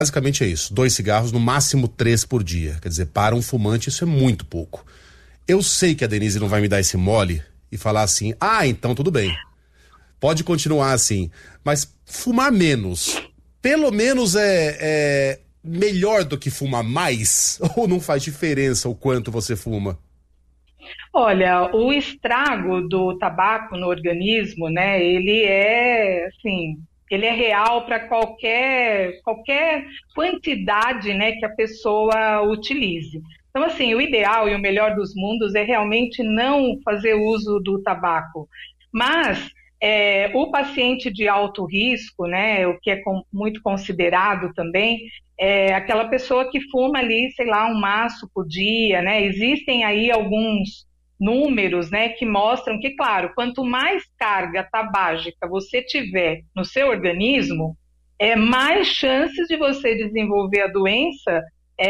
Basicamente é isso, 2 cigarros, no máximo 3 por dia. Quer dizer, para um fumante isso é muito pouco. Eu sei que a Denise não vai me dar esse mole e falar assim, então tudo bem, pode continuar assim, mas fumar menos, pelo menos é melhor do que fumar mais? Ou não faz diferença o quanto você fuma? Olha, o estrago do tabaco no organismo, né, ele é, assim, ele é real para qualquer quantidade, né, que a pessoa utilize. Então, assim, o ideal e o melhor dos mundos é realmente não fazer uso do tabaco. Mas o paciente de alto risco, né, o que é muito considerado também, é aquela pessoa que fuma ali, sei lá, um maço por dia, né? Existem aí alguns números, né, que mostram que, claro, quanto mais carga tabágica você tiver no seu organismo, mais chances de você desenvolver a doença,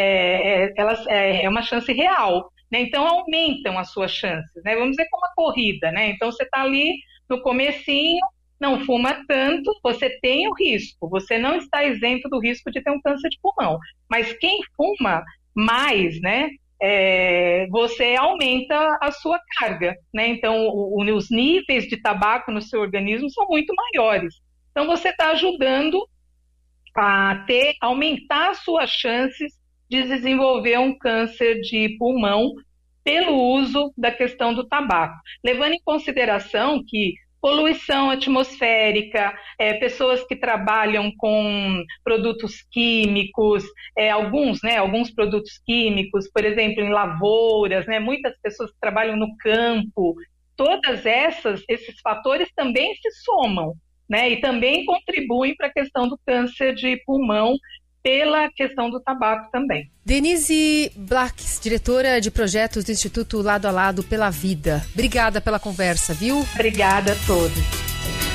é uma chance real, né? Então aumentam as suas chances, né? Vamos dizer como uma corrida, né? Então você está ali no comecinho, não fuma tanto, você tem o risco, você não está isento do risco de ter um câncer de pulmão. Mas quem fuma mais, né? Você aumenta a sua carga, né? Então, os níveis de tabaco no seu organismo são muito maiores. Então, você está ajudando a aumentar as suas chances de desenvolver um câncer de pulmão pelo uso da questão do tabaco. Levando em consideração que poluição atmosférica, pessoas que trabalham com produtos químicos, alguns produtos químicos, por exemplo, em lavouras, né, muitas pessoas que trabalham no campo, todas esses fatores também se somam, né, e também contribuem para a questão do câncer de pulmão pela questão do tabaco também. Denise Blacks, diretora de projetos do Instituto Lado a Lado pela Vida. Obrigada pela conversa, viu? Obrigada a todos.